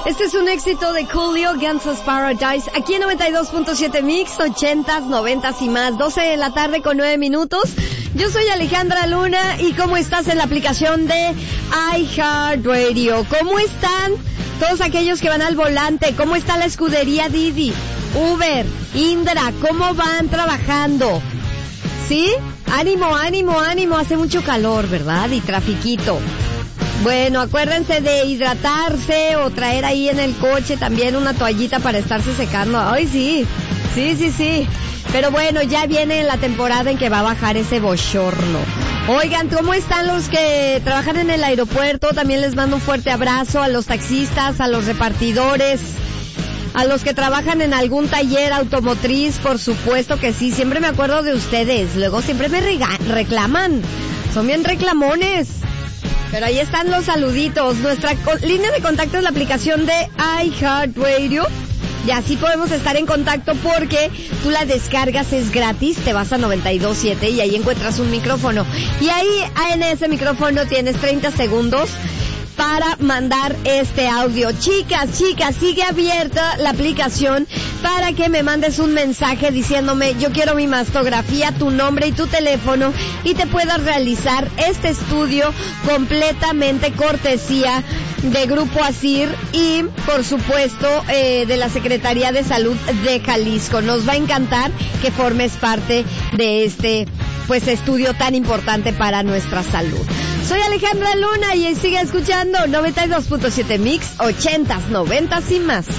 Este es un éxito de Coolio, Gangsta's Paradise, aquí en 92.7 Mix, 80s, 90s y más, 12 de la tarde con 9 minutos. Yo soy Alejandra Luna y ¿cómo estás en la aplicación de iHeartRadio? ¿Cómo están todos aquellos que van al volante? ¿Cómo está la escudería Didi, Uber, Indra? ¿Cómo van trabajando? ¿Sí? Ánimo, ánimo, ánimo, hace mucho calor, ¿verdad? Y trafiquito. Bueno, acuérdense de hidratarse o traer ahí en el coche también una toallita para estarse secando. Ay, sí. Pero bueno, ya viene la temporada en que va a bajar ese bochorno. Oigan, ¿cómo están los que trabajan en el aeropuerto? También les mando un fuerte abrazo a los taxistas, a los repartidores, a los que trabajan en algún taller automotriz, por supuesto que sí. Siempre me acuerdo de ustedes. Luego siempre me reclaman. Son bien reclamones. Pero ahí están los saluditos. Nuestra línea de contacto es la aplicación de iHeartRadio. Y así podemos estar en contacto porque tú la descargas, es gratis, te vas a 92.7 y ahí encuentras un micrófono. Y ahí en ese micrófono tienes 30 segundos para mandar este audio. Chicas, sigue abierta la aplicación para que me mandes un mensaje diciéndome yo quiero mi mastografía, tu nombre y tu teléfono y te puedas realizar este estudio completamente cortesía de Grupo Asir y por supuesto de la Secretaría de Salud de Jalisco. Nos va a encantar que formes parte de este estudio tan importante para nuestra salud. Soy Alejandra Luna y sigue escuchando 92.7 Mix, 80s, 90s y más.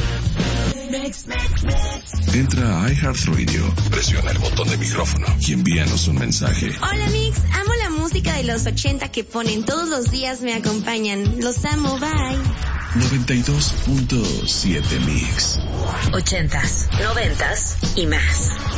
Entra a iHeartRadio, presiona el botón de micrófono y envíanos un mensaje. Hola Mix, amo la música de los 80 que ponen todos los días, me acompañan. Los amo, bye. 92.7 Mix. 80s, 90s y más.